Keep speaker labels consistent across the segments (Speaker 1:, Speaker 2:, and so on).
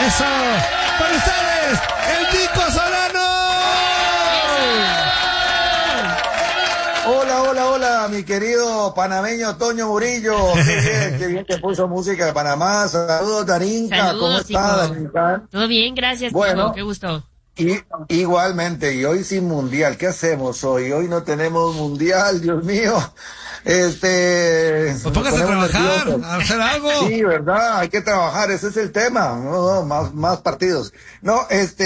Speaker 1: Eso, para ustedes, el Nico Solano.
Speaker 2: Hola, hola, hola, mi querido panameño Toño Murillo. Qué bien que puso música de Panamá. Saludos, Darinka.
Speaker 3: Saludos,
Speaker 2: ¿Cómo está, Darinka?
Speaker 3: Todo bien, gracias,
Speaker 2: Bueno,
Speaker 3: Tico. Qué gusto.
Speaker 2: y igualmente, y hoy sin mundial. ¿Qué hacemos hoy? Hoy no tenemos mundial, Dios mío.
Speaker 1: Pues
Speaker 2: Nos
Speaker 1: póngase a
Speaker 2: ponemos
Speaker 1: trabajar,
Speaker 2: nerviosos.
Speaker 1: a hacer algo.
Speaker 2: Sí, ¿verdad? Hay que trabajar, ese es el tema. No, más partidos. No,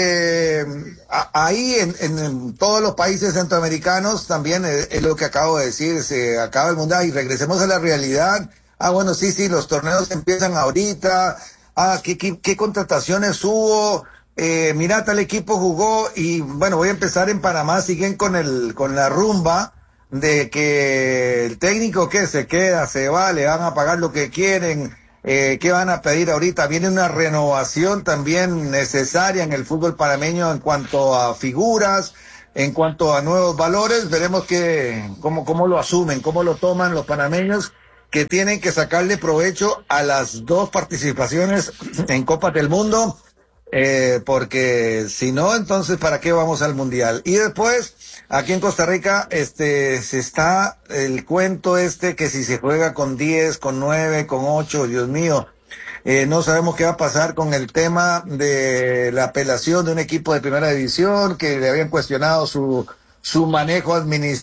Speaker 2: ahí en todos los países centroamericanos también es lo que acabo de decir, se acaba el mundial y regresemos a la realidad. Bueno, sí, los torneos empiezan ahorita. ¿Qué contrataciones hubo? Mira, tal equipo jugó y bueno, voy a empezar en Panamá, siguen con la rumba de que el técnico que se queda, se va, le van a pagar lo que quieren, ¿qué van a pedir ahorita? Viene una renovación también necesaria en el fútbol panameño en cuanto a figuras, en cuanto a nuevos valores, veremos cómo lo asumen, cómo lo toman los panameños, que tienen que sacarle provecho a las dos participaciones en Copas del Mundo, porque si no, entonces ¿para qué vamos al mundial? Y después, aquí en Costa Rica, se está el cuento que si se juega con 10, con 9, con 8, Dios mío, no sabemos qué va a pasar con el tema de la apelación de un equipo de primera división que le habían cuestionado su manejo administrativo